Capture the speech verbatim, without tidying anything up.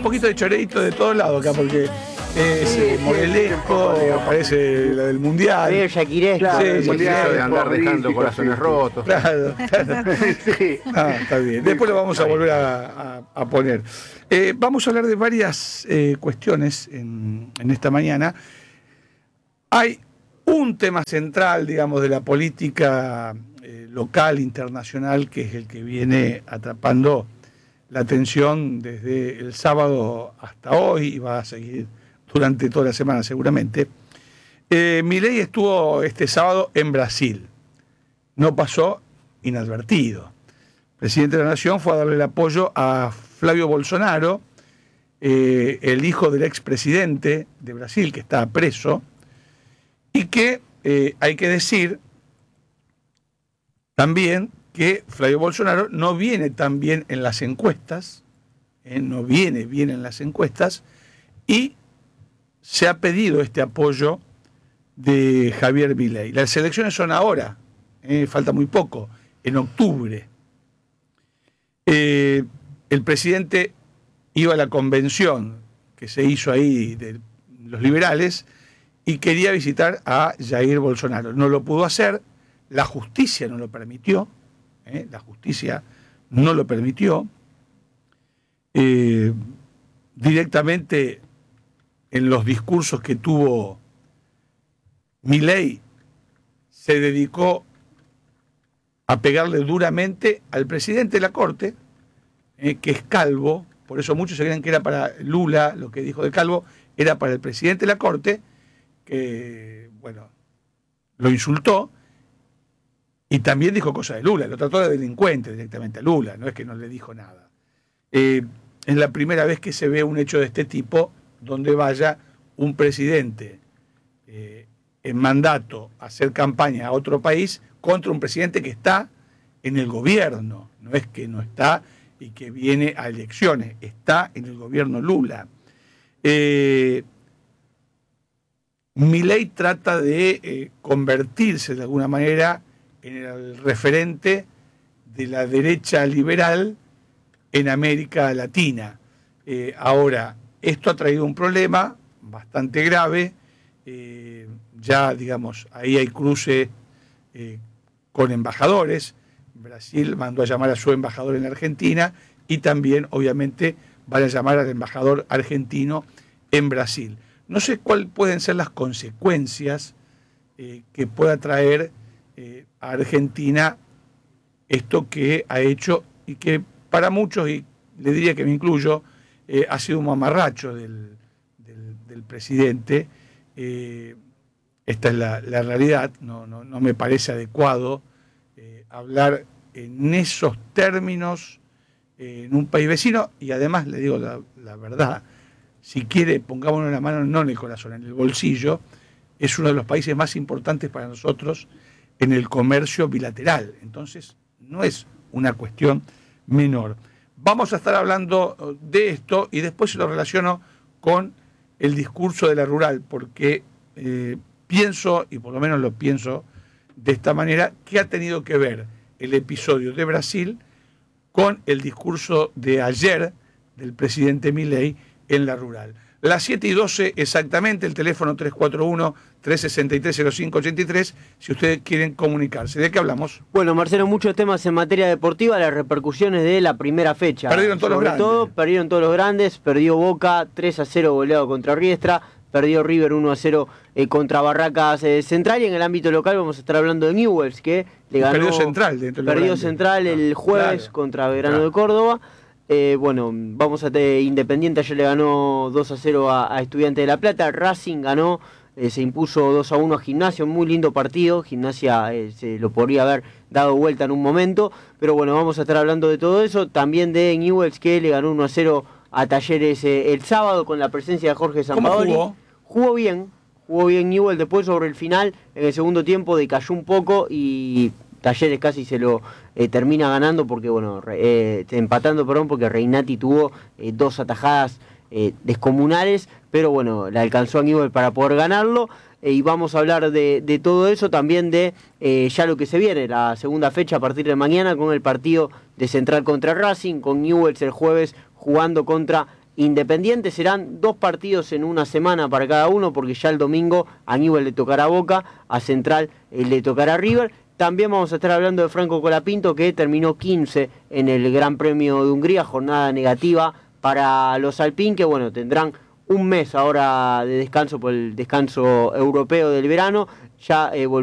poquito de choreito de todos lados acá, porque es sí, eh, modelesco, parece la del mundial. Sí, Shakiresco. Claro, sí, el sí, mundial de andar dejando corazones sí, rotos. Claro, claro. Sí. Ah, está bien. Después lo vamos a volver a, a, a poner. Eh, vamos a hablar de varias eh, cuestiones en, en esta mañana. Hay un tema central, digamos, de la política eh, local, internacional, que es el que viene atrapando la atención desde el sábado hasta hoy y va a seguir durante toda la semana seguramente. Eh, Milei estuvo este sábado en Brasil. No pasó inadvertido. El presidente de la Nación fue a darle el apoyo a Flavio Bolsonaro, eh, el hijo del expresidente de Brasil, que está preso, y que eh, hay que decir también que Flavio Bolsonaro no viene tan bien en las encuestas, eh, no viene bien en las encuestas, y se ha pedido este apoyo de Javier Milei. Las elecciones son ahora, eh, falta muy poco, en octubre. Eh, el presidente iba a la convención que se hizo ahí de los liberales y quería visitar a Jair Bolsonaro. No lo pudo hacer, la justicia no lo permitió, ¿eh? la justicia no lo permitió. Eh, directamente en los discursos que tuvo Milei se dedicó a pegarle duramente al presidente de la Corte, eh, que es Calvo. Por eso muchos se creen que era para Lula, lo que dijo de Calvo, era para el presidente de la Corte, que, bueno, lo insultó, y también dijo cosas de Lula, lo trató de delincuente directamente a Lula, no es que no le dijo nada. Eh, es la primera vez que se ve un hecho de este tipo, donde vaya un presidente eh, en mandato a hacer campaña a otro país contra un presidente que está en el gobierno, no es que no está y que viene a elecciones, está en el gobierno Lula. Eh, Milei trata de eh, convertirse de alguna manera en el referente de la derecha liberal en América Latina. Eh, ahora, esto ha traído un problema bastante grave, eh, ya digamos, ahí hay cruce eh, con embajadores. Brasil mandó a llamar a su embajador en Argentina y también, obviamente, van a llamar al embajador argentino en Brasil. No sé cuáles pueden ser las consecuencias eh, que pueda traer eh, a Argentina esto que ha hecho y que para muchos, y le diría que me incluyo, eh, ha sido un mamarracho del, del, del presidente. Eh, esta es la, la realidad, no, no, no me parece adecuado eh, hablar en esos términos eh, en un país vecino, y además le digo la, la verdad, si quiere pongámonos la mano no en el corazón, en el bolsillo, es uno de los países más importantes para nosotros en el comercio bilateral, entonces no es una cuestión menor. Vamos a estar hablando de esto y después se lo relaciono con el discurso de la rural, porque eh, pienso, y por lo menos lo pienso de esta manera, que ha tenido que ver el episodio de Brasil con el discurso de ayer del presidente Milei en la rural. Las siete y doce exactamente, el teléfono tres cuatro uno, tres seis tres, cero cinco ocho tres, si ustedes quieren comunicarse. ¿De qué hablamos? Bueno, Marcelo, muchos temas en materia deportiva, las repercusiones de la primera fecha. Perdieron todos los grandes. Todo, perdieron todos los grandes, perdió Boca tres a cero goleado contra Riestra, perdió River uno a cero eh, contra Barracas eh, Central, y en el ámbito local vamos a estar hablando de Newell's, que le ganó... Perdió Central. Dentro de perdió Central el jueves claro, contra Belgrano claro. de Córdoba. Eh, bueno, vamos a tener Independiente, ayer le ganó dos a cero a, a Estudiantes de La Plata. Racing ganó, eh, se impuso dos a uno a Gimnasia, un muy lindo partido. Gimnasia eh, se lo podría haber dado vuelta en un momento, pero bueno, vamos a estar hablando de todo eso. También de Newell's, que le ganó uno a cero a Talleres eh, el sábado con la presencia de Jorge Sampaoli. ¿Cómo jugó? Jugó bien, jugó bien Newell's. Después sobre el final, en el segundo tiempo, decayó un poco y Talleres casi se lo eh, termina ganando porque, bueno, eh, empatando, perdón, porque Reinati tuvo eh, dos atajadas eh, descomunales, pero bueno, le alcanzó a Newell's para poder ganarlo. Eh, y vamos a hablar de, de todo eso, también de eh, ya lo que se viene, la segunda fecha a partir de mañana con el partido de Central contra Racing, con Newell's el jueves jugando contra Independiente. Serán dos partidos en una semana para cada uno, porque ya el domingo a Newell's le tocará Boca, a Central eh, le tocará River. También vamos a estar hablando de Franco Colapinto, que terminó quince en el Gran Premio de Hungría, jornada negativa para los Alpine, que bueno, tendrán un mes ahora de descanso por el descanso europeo del verano. Ya eh,